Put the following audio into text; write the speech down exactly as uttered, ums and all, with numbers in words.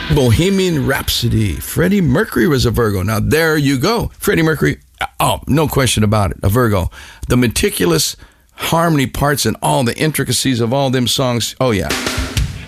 Bohemian Rhapsody. Freddie Mercury was a Virgo. Now, there you go. Freddie Mercury, oh, no question about it, a Virgo. The meticulous harmony parts and all the intricacies of all them songs, oh, yeah.